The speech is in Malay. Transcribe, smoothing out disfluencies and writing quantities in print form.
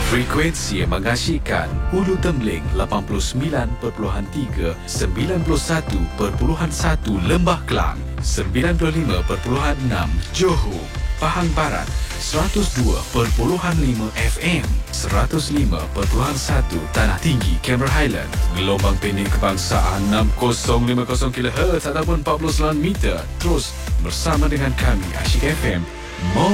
Frekuensi yang mengasyikkan Hulu Tembeling 89.3, 91.1 Lembah Kelang, 95.6 Johor, Pahang Barat, 102.5 FM, 105.1 Tanah Tinggi, Cameron Highland, gelombang pendek kebangsaan 6050 kHz ataupun 49 meter. Terus bersama dengan kami Asyik FM